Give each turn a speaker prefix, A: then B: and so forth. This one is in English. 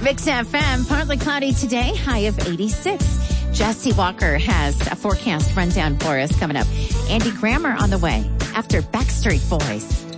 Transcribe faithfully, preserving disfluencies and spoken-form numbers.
A: Mix F M, partly cloudy today, high of eighty-six. Jesse Walker has a forecast rundown for us coming up. Andy Grammer on the way after Backstreet Boys.